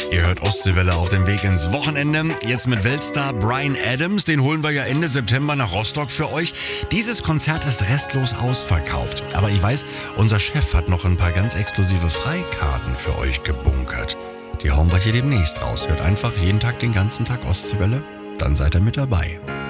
Ihr hört Ostseewelle auf dem Weg ins Wochenende. Jetzt mit Weltstar Bryan Adams. Den holen wir ja Ende September nach Rostock für euch. Dieses Konzert ist restlos ausverkauft. Aber ich weiß, unser Chef hat noch ein paar ganz exklusive Freikarten für euch gebunkert. Die hauen wir hier demnächst raus. Hört einfach jeden Tag den ganzen Tag Ostseewelle. Dann seid ihr mit dabei.